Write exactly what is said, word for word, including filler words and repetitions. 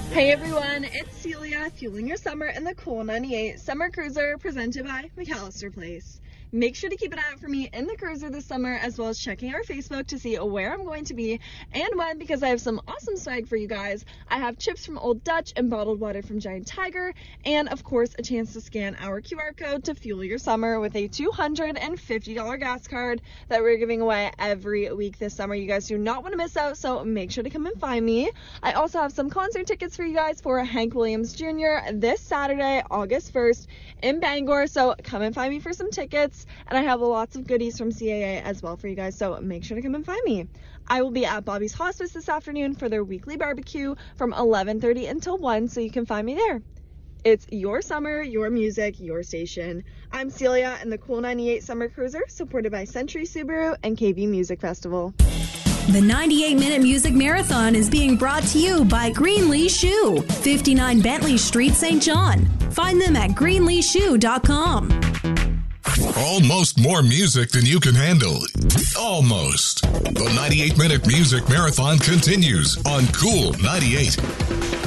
Hey everyone, it's Celia, fueling your summer in the Cool ninety-eight Summer Cruiser presented by McAllister Place. Make sure to keep an eye out for me in the cruiser this summer, as well as checking our Facebook to see where I'm going to be and when, because I have some awesome swag for you guys. I have chips from Old Dutch and bottled water from Giant Tiger, and of course a chance to scan our Q R code to fuel your summer with a two hundred fifty dollars gas card that we're giving away every week this summer. You guys do not want to miss out, so make sure to come and find me. I also have some concert tickets for you guys for Hank Williams Junior this Saturday, August first in Bangor, so come and find me for some tickets. And I have lots of goodies from C A A as well for you guys, so make sure to come and find me. I will be at Bobby's Hospice this afternoon for their weekly barbecue from eleven thirty until one, so you can find me there. It's your summer, your music, your station. I'm Celia in the Cool ninety-eight Summer Cruiser, supported by Century Subaru and K V Music Festival. The ninety-eight minute Music Marathon is being brought to you by Greenlee Shoe, fifty-nine Bentley Street, Saint John. Find them at greenlee shoe dot com. Almost more music than you can handle. Almost. The ninety-eight minute Music Marathon continues on Cool ninety-eight.